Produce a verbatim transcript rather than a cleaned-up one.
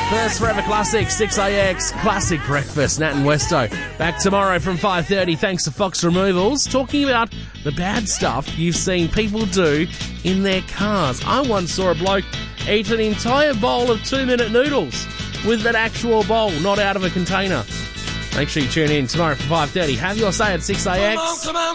First Forever Classic, six A X, Classic Breakfast, Nat and Westo. Back tomorrow from five thirty, thanks to Fox Removals, talking about the bad stuff you've seen people do in their cars. I once saw a bloke eat an entire bowl of two-minute noodles with an actual bowl, not out of a container. Make sure you tune in tomorrow from five thirty. Have your say at six A X. Come on, come on.